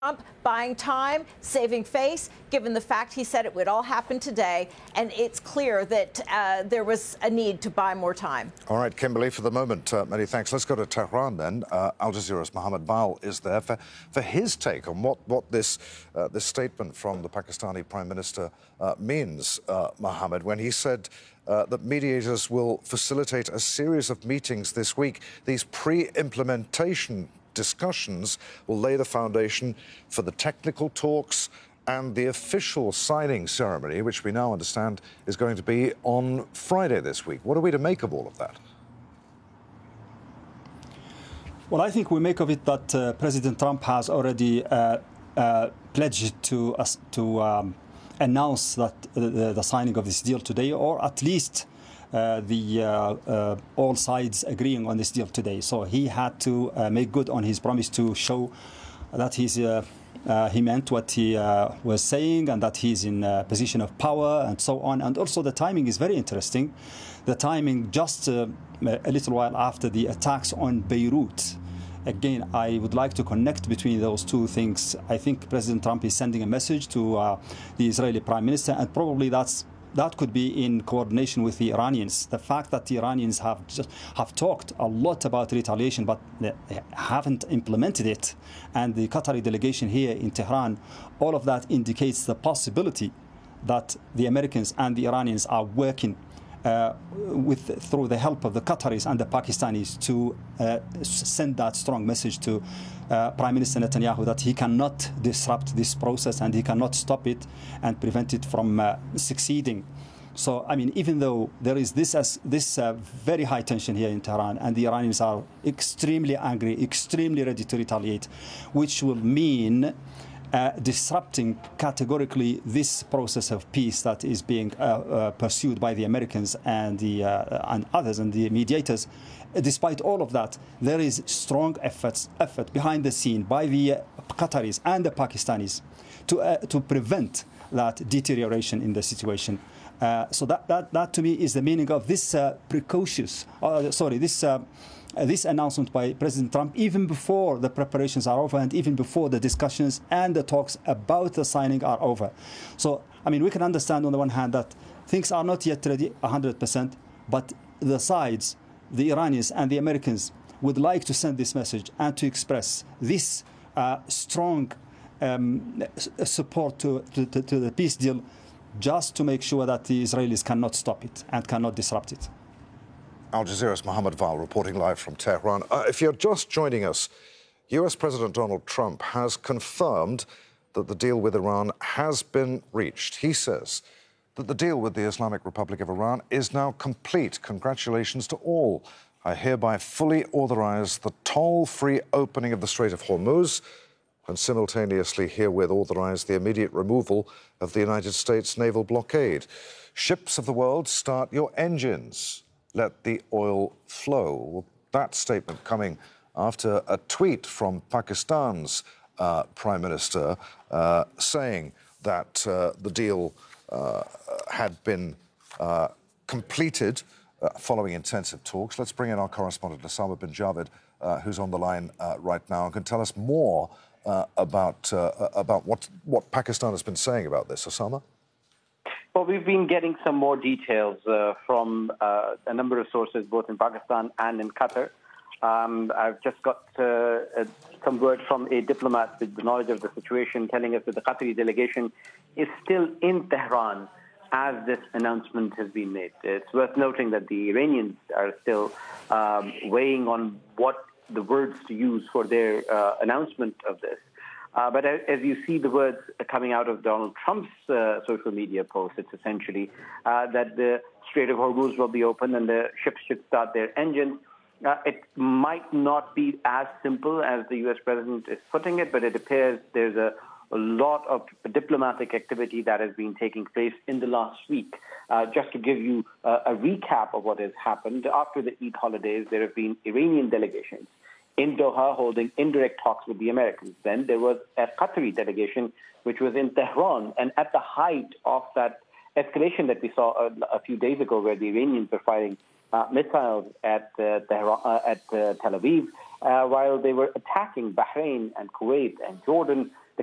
Trump buying time, saving face, given the fact he said it would all happen today. And it's clear that there was a need to buy more time. All right, Kimberly, for the moment, many thanks. Let's go to Tehran then. Al Jazeera's Mohammed Val is there for his take on what this statement from the Pakistani Prime Minister means, Mohammed, when he said that mediators will facilitate a series of meetings this week. These pre-implementation discussions will lay the foundation for the technical talks and the official signing ceremony, which we now understand is going to be on Friday this week. What are we to make of all of that? Well, I think we make of it that President Trump has already pledged to announce that the signing of this deal today, or at least all sides agreeing on this deal today. So he had to make good on his promise to show that he meant what he was saying, and that he's in a position of power and so on. And also the timing is very interesting. The timing just a little while after the attacks on Beirut. Again, I would like to connect between those two things. I think President Trump is sending a message to the Israeli Prime Minister, and probably that could be in coordination with the Iranians. The fact that the Iranians have talked a lot about retaliation, but they haven't implemented it, and the Qatari delegation here in Tehran, all of that indicates the possibility that the Americans and the Iranians are working through the help of the Qataris and the Pakistanis to send that strong message to Prime Minister Netanyahu that he cannot disrupt this process and he cannot stop it and prevent it from succeeding. So, I mean, even though there is this very high tension here in Tehran, and the Iranians are extremely angry, extremely ready to retaliate, which will mean disrupting categorically this process of peace that is being pursued by the Americans and others and the mediators. Despite all of that, there is strong effort behind the scene by the Qataris and the Pakistanis to prevent that deterioration in the situation. So that to me is the meaning of this this announcement by President Trump, even before the preparations are over and even before the discussions and the talks about the signing are over. So, I mean, we can understand on the one hand that things are not yet ready 100%, but the sides, the Iranians and the Americans, would like to send this message and to express this strong support to the peace deal, just to make sure that the Israelis cannot stop it and cannot disrupt it. Al Jazeera's Mohammed Val reporting live from Tehran. If you're just joining us, US President Donald Trump has confirmed that the deal with Iran has been reached. He says that the deal with the Islamic Republic of Iran is now complete. Congratulations to all. I hereby fully authorize the toll-free opening of the Strait of Hormuz and simultaneously herewith authorize the immediate removal of the United States naval blockade. Ships of the world, start your engines. Let the oil flow. Well, that statement coming after a tweet from Pakistan's Prime Minister saying that the deal had been completed following intensive talks. Let's bring in our correspondent, Osama bin Javed, who's on the line right now and can tell us more about what Pakistan has been saying about this. Osama? Well, we've been getting some more details from a number of sources, both in Pakistan and in Qatar. I've just got some word from a diplomat with the knowledge of the situation telling us that the Qatari delegation is still in Tehran as this announcement has been made. It's worth noting that the Iranians are still weighing on what the words to use for their announcement of this. But as you see the words coming out of Donald Trump's social media post, it's essentially that the Strait of Hormuz will be open and the ships should start their engines. It might not be as simple as the U.S. president is putting it, but it appears there's a lot of diplomatic activity that has been taking place in the last week. Just to give you a recap of what has happened, after the Eid holidays, there have been Iranian delegations in Doha holding indirect talks with the Americans. Then there was a Qatari delegation, which was in Tehran. And at the height of that escalation that we saw a few days ago, where the Iranians were firing missiles at Tel Aviv, while they were attacking Bahrain and Kuwait and Jordan,